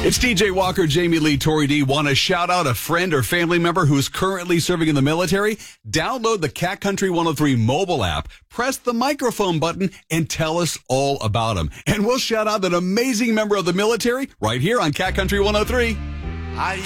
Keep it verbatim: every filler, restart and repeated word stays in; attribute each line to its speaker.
Speaker 1: It's D J Walker, Jamie Lee, Tori D. Want to shout out a friend or family member who's currently serving in the military? Download the Cat Country one oh three mobile app, press the microphone button, and tell us all about them. And we'll shout out an amazing member of the military right here on Cat Country one oh three.
Speaker 2: I